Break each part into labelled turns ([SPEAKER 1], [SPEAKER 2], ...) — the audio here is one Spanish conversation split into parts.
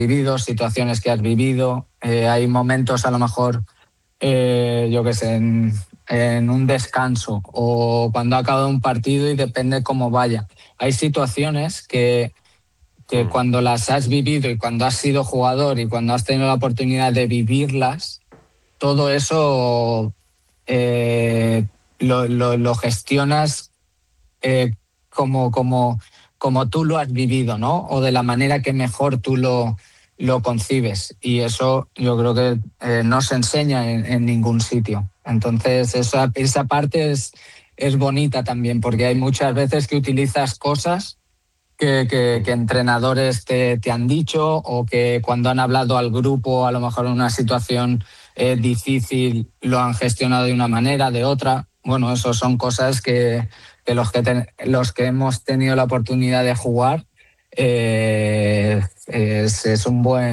[SPEAKER 1] vivido, situaciones que has vivido. Hay momentos, a lo mejor, yo qué sé, en un descanso o cuando ha acabado un partido y depende cómo vaya. Hay situaciones que cuando las has vivido y cuando has sido jugador y cuando has tenido la oportunidad de vivirlas, todo eso lo gestionas eh, como tú lo has vivido, ¿no? O de la manera que mejor tú lo concibes. Y eso yo creo que no se enseña en ningún sitio. Entonces, esa parte es bonita también, porque hay muchas veces que utilizas cosas que entrenadores te han dicho, o que cuando han hablado al grupo, a lo mejor en una situación difícil, lo han gestionado de una manera, de otra. Bueno, eso son cosas que los que hemos tenido la oportunidad de jugar, es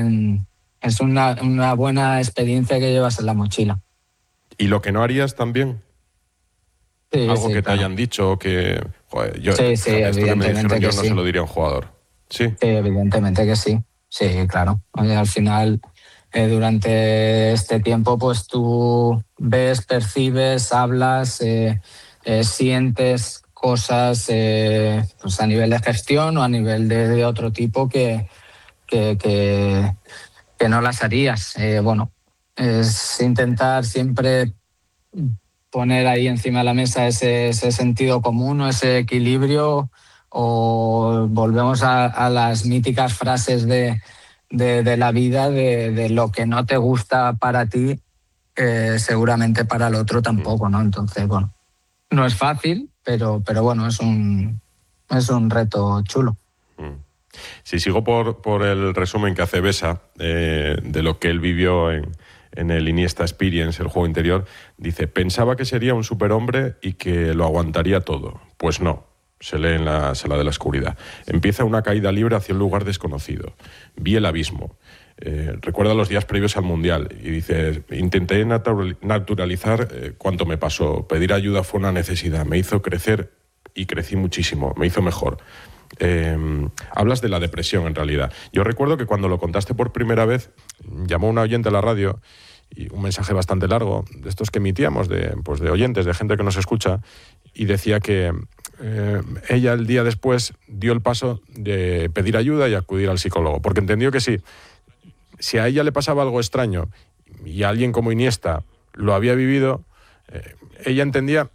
[SPEAKER 1] una buena experiencia que llevas en la mochila.
[SPEAKER 2] ¿Y lo que no harías también?
[SPEAKER 1] Sí,
[SPEAKER 2] Algo
[SPEAKER 1] sí,
[SPEAKER 2] que te
[SPEAKER 1] claro.
[SPEAKER 2] hayan dicho, que... Joder,
[SPEAKER 1] Sí,
[SPEAKER 2] fíjate, esto que me dijeron yo no se lo diría a un jugador. Sí.
[SPEAKER 1] Sí, evidentemente que sí. Sí, claro. Oye, al final, durante este tiempo, pues tú ves, percibes, hablas, sientes cosas, pues a nivel de gestión o a nivel de otro tipo que, que, que no las harías. Bueno, es intentar siempre poner ahí encima de la mesa ese sentido común o ese equilibrio, o volvemos a las míticas frases de la vida, de lo que no te gusta para ti, seguramente para el otro tampoco, ¿no? Entonces, bueno, no es fácil, pero bueno, es un reto chulo.
[SPEAKER 2] Si sigo por el resumen que hace Besa de lo que él vivió en el Iniesta Experience, el juego interior, dice: pensaba que sería un superhombre y que lo aguantaría todo. Pues no, se lee en la sala de la oscuridad. Empieza una caída libre hacia un lugar desconocido. Vi el abismo. Recuerda los días previos al Mundial y dice: intenté naturalizar cuánto me pasó. Pedir ayuda fue una necesidad. Me hizo crecer y crecí muchísimo. Me hizo mejor. Hablas de la depresión, en realidad. Yo recuerdo que cuando lo contaste por primera vez, llamó una oyente a la radio, y un mensaje bastante largo, de estos que emitíamos, de oyentes, de gente que nos escucha, y decía que ella el día después dio el paso de pedir ayuda y acudir al psicólogo, porque entendió que si a ella le pasaba algo extraño y a alguien como Iniesta lo había vivido, ella entendía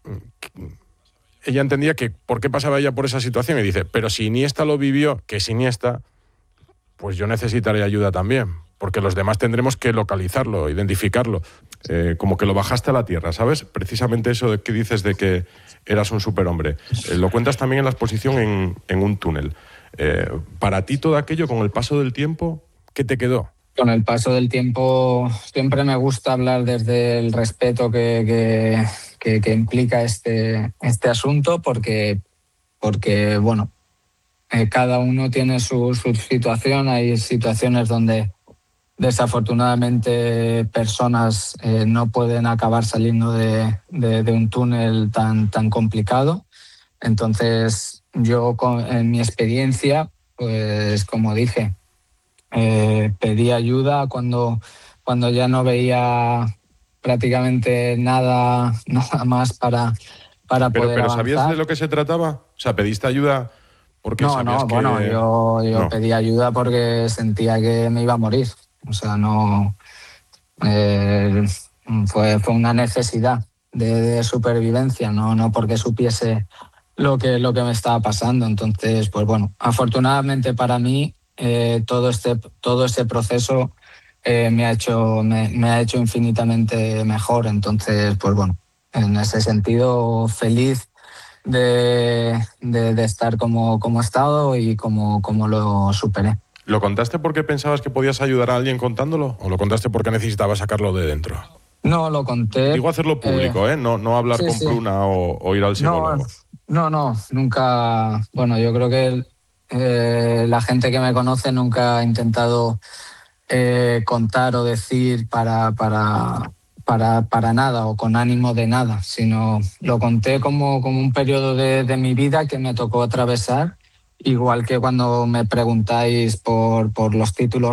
[SPEAKER 2] que por qué pasaba ella por esa situación, y dice: pero si Iniesta lo vivió, que es Iniesta, pues yo necesitaré ayuda también, porque los demás tendremos que localizarlo, identificarlo. Como que lo bajaste a la tierra, ¿sabes? Precisamente eso de que dices de que eras un superhombre. Lo cuentas también en la exposición en un túnel. Para ti todo aquello, con el paso del tiempo, ¿qué te quedó?
[SPEAKER 1] Con el paso del tiempo siempre me gusta hablar desde el respeto que implica este asunto, porque bueno, cada uno tiene su situación. Hay situaciones donde desafortunadamente personas no pueden acabar saliendo de un túnel tan complicado. Entonces yo, en mi experiencia, pues como dije, pedí ayuda cuando ya no veía prácticamente nada más para poder
[SPEAKER 2] Pero ¿sabías de
[SPEAKER 1] avanzar.
[SPEAKER 2] lo que se trataba? O sea, ¿pediste ayuda porque sabías
[SPEAKER 1] Bueno,
[SPEAKER 2] que...?
[SPEAKER 1] yo
[SPEAKER 2] No.
[SPEAKER 1] pedí ayuda porque sentía que me iba a morir. O sea, no, eh, fue una necesidad de supervivencia, no porque supiese lo que me estaba pasando. Entonces, pues bueno, afortunadamente para mí, todo ese proceso me ha hecho infinitamente mejor. Entonces, pues bueno, en ese sentido, feliz de estar como he estado y como lo superé.
[SPEAKER 2] ¿Lo contaste porque pensabas que podías ayudar a alguien contándolo? ¿O lo contaste porque necesitabas sacarlo de dentro?
[SPEAKER 1] No, lo conté.
[SPEAKER 2] Digo hacerlo público, no hablar
[SPEAKER 1] Sí,
[SPEAKER 2] con
[SPEAKER 1] sí.
[SPEAKER 2] Pruna o ir al
[SPEAKER 1] No,
[SPEAKER 2] psicólogo.
[SPEAKER 1] nunca. Bueno, yo creo que la gente que me conoce nunca ha intentado contar o decir para nada o con ánimo de nada, sino lo conté como un periodo de mi vida que me tocó atravesar igual que cuando me preguntáis por los títulos